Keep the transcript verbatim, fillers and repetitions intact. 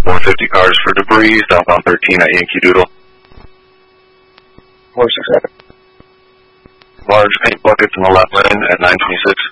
four fifty cars for debris, southbound thirteen at Yankee Doodle. four six seven. Large paint buckets in the left lane at nine twenty-six.